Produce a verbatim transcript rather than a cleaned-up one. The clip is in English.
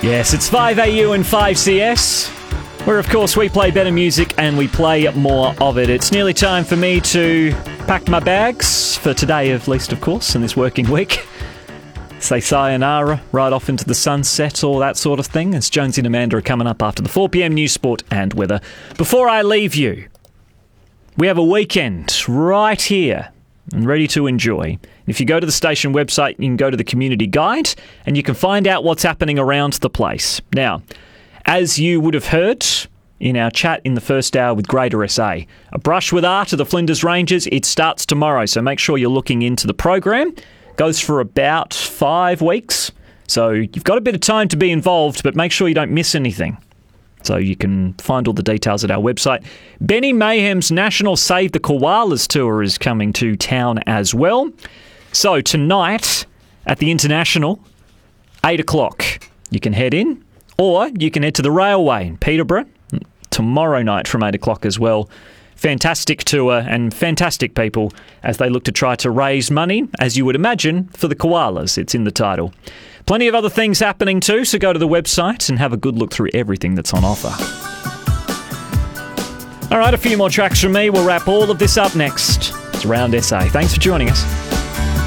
Yes, it's five A U and five C S, where of course we play better music and we play more of it. It's nearly time for me to pack my bags, for today at least of course, in this working week. Say sayonara, right off into the sunset, all that sort of thing, as Jonesy and Amanda are coming up after the four p.m. news, sport and weather. Before I leave you, we have a weekend right here and ready to enjoy. If you go to the station website, you can go to the community guide and you can find out what's happening around the place. Now, as you would have heard in our chat in the first hour with Greater S A, A Brush with Art of the Flinders Rangers, it starts tomorrow, so make sure you're looking into the program. Goes for about five weeks, so you've got a bit of time to be involved, but make sure you don't miss anything. So you can find all the details at our website. Benny Mayhem's National Save the Koalas Tour is coming to town as well. So tonight at the International, eight o'clock, you can head in, or you can head to the Railway in Peterborough tomorrow night from eight o'clock as well. Fantastic tour and fantastic people as they look to try to raise money, as you would imagine, for the koalas. It's in the title. Plenty of other things happening too, so go to the website and have a good look through everything that's on offer. All right, a few more tracks from me. We'll wrap all of this up next. It's Round S A. Thanks for joining us.